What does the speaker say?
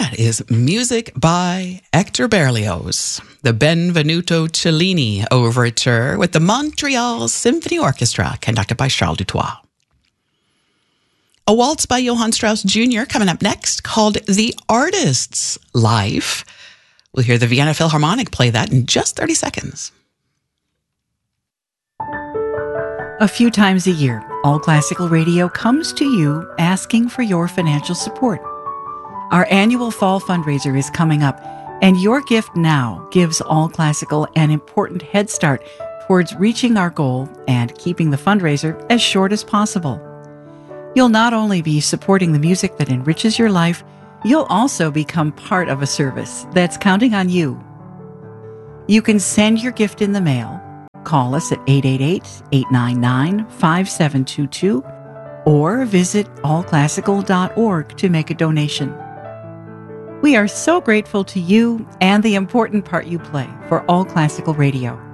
That is music by Hector Berlioz, the Benvenuto Cellini Overture with the Montreal Symphony Orchestra, conducted by Charles Dutoit. A waltz by Johann Strauss Jr. coming up next, called The Artist's Life. We'll hear the Vienna Philharmonic play that in just 30 seconds. A few times a year, All Classical Radio comes to you asking for your financial support. Our annual fall fundraiser is coming up, and your gift now gives All Classical an important head start towards reaching our goal and keeping the fundraiser as short as possible. You'll not only be supporting the music that enriches your life, you'll also become part of a service that's counting on you. You can send your gift in the mail. Call us at 888-899-5722 or visit allclassical.org to make a donation. We are so grateful to you and the important part you play for All Classical Radio.